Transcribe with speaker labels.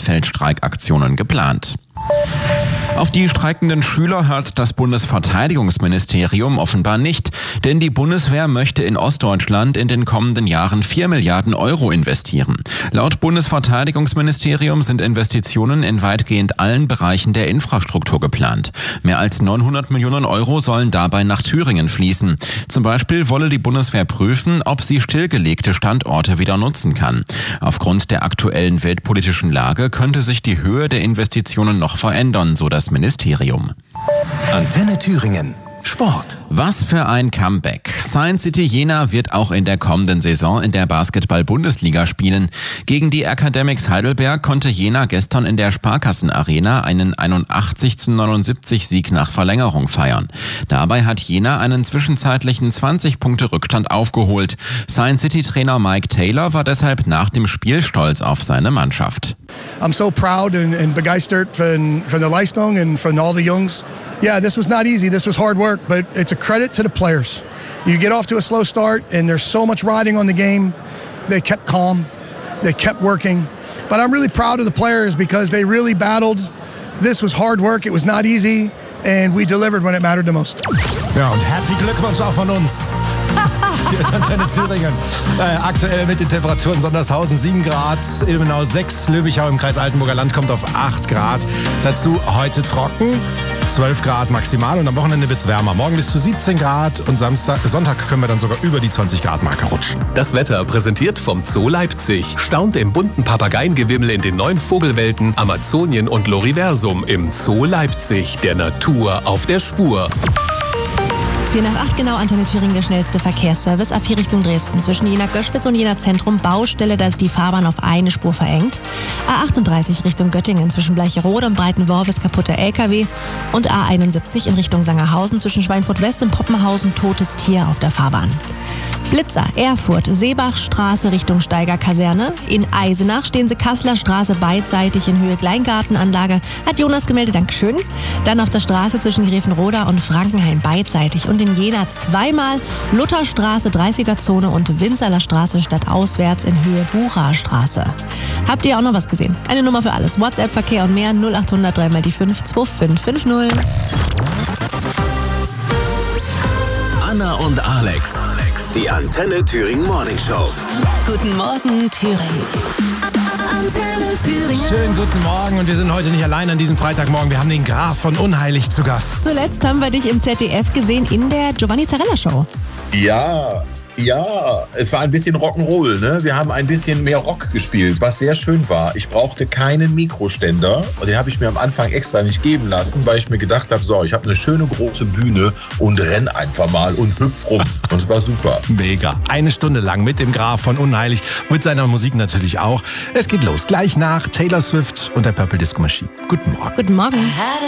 Speaker 1: Feldstreikaktionen geplant. Auf die streikenden Schüler hört das Bundesverteidigungsministerium offenbar nicht, denn die Bundeswehr möchte in Ostdeutschland in den kommenden Jahren 4 Milliarden Euro investieren. Laut Bundesverteidigungsministerium sind Investitionen in weitgehend allen Bereichen der Infrastruktur geplant. Mehr als 900 Millionen Euro sollen dabei nach Thüringen fließen. Zum Beispiel wolle die Bundeswehr prüfen, ob sie stillgelegte Standorte wieder nutzen kann. Aufgrund der aktuellen weltpolitischen Lage könnte sich die Höhe der Investitionen noch verändern, so das Ministerium.
Speaker 2: Antenne Thüringen. Sport.
Speaker 1: Was für ein Comeback. Science City Jena wird auch in der kommenden Saison in der Basketball-Bundesliga spielen. Gegen die Academics Heidelberg konnte Jena gestern in der Sparkassen-Arena einen 81:79 Sieg nach Verlängerung feiern. Dabei hat Jena einen zwischenzeitlichen 20-Punkte-Rückstand aufgeholt. Science City-Trainer Mike Taylor war deshalb nach dem Spiel stolz auf seine Mannschaft.
Speaker 3: I'm so proud and begeistert von der Leistung und von all the Jungs. Yeah, this was not easy. This was hard work, but it's a credit to the players. You get off to a slow start, and there's so much riding on the game. They kept calm. They kept working. But I'm really proud of the players because they really battled. This was hard work. It was not easy, and we delivered when it mattered the most.
Speaker 4: Ja, und herzlichen Glückwunsch auch von uns. Hier ist Antenne Thüringen. Aktuell mit den Temperaturen Sondershausen 7 Grad, Ilmenau 6, Löbichau im Kreis Altenburger Land kommt auf 8 Grad. Dazu heute trocken, 12 Grad maximal und am Wochenende wird es wärmer. Morgen bis zu 17 Grad und Sonntag können wir dann sogar über die 20 Grad Marke rutschen.
Speaker 2: Das Wetter präsentiert vom Zoo Leipzig. Staunt im bunten Papageiengewimmel in den 9 Vogelwelten Amazonien und Loriversum im Zoo Leipzig. Der Natur auf der Spur.
Speaker 5: 7:04 genau, Antenne Thüringen, der schnellste Verkehrsservice. A4 Richtung Dresden. Zwischen Jena-Göschwitz und Jena-Zentrum Baustelle, da ist die Fahrbahn auf eine Spur verengt. A38 Richtung Göttingen. Zwischen Bleicherode und Breitenworwes kaputter LKW. Und A71 in Richtung Sangerhausen. Zwischen Schweinfurt-West und Poppenhausen totes Tier auf der Fahrbahn. Blitzer, Erfurt, Seebachstraße Richtung Steiger-Kaserne. In Eisenach stehen sie Kasseler Straße beidseitig in Höhe Kleingartenanlage. Hat Jonas gemeldet, Dankeschön. Dann auf der Straße zwischen Grevenroda und Frankenhain beidseitig. Und in Jena zweimal Lutherstraße, 30er-Zone und Winzerler Straße stadtauswärts in Höhe Bucherstraße. Habt ihr auch noch was gesehen? Eine Nummer für alles. WhatsApp-Verkehr und mehr 0800 3 mal die 5 2550.
Speaker 2: Anna und Alex. Die Antenne Thüringen Morning Show.
Speaker 6: Guten Morgen, Thüringen. Antenne Thüringen.
Speaker 4: Schönen guten Morgen und wir sind heute nicht allein an diesem Freitagmorgen. Wir haben den Graf von Unheilig zu Gast.
Speaker 5: Zuletzt haben wir dich im ZDF gesehen in der Giovanni Zarella Show.
Speaker 7: Ja, es war ein bisschen Rock'n'Roll, ne? Wir haben ein bisschen mehr Rock gespielt, was sehr schön war. Ich brauchte keinen Mikroständer und den habe ich mir am Anfang extra nicht geben lassen, weil ich mir gedacht habe, so, ich habe eine schöne große Bühne und renn einfach mal und hüpf rum. Und es war super.
Speaker 4: Mega. Eine Stunde lang mit dem Graf von Unheilig, mit seiner Musik natürlich auch. Es geht los, gleich nach Taylor Swift und der Purple Disco Machine. Guten Morgen.
Speaker 5: Guten Morgen.